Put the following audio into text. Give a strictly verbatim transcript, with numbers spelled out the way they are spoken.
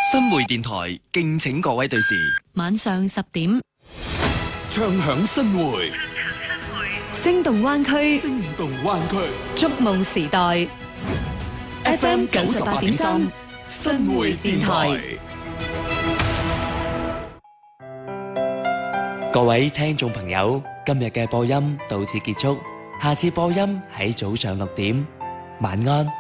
新會電台敬請各位對視。 晚上十點， 唱響新會， 聲動灣區， 聲動灣區， 觸夢時代 F M 九十八點三，新會電台。 各位聽眾朋友，今日嘅播音到此結束，下次播音喺早上六點，晚安。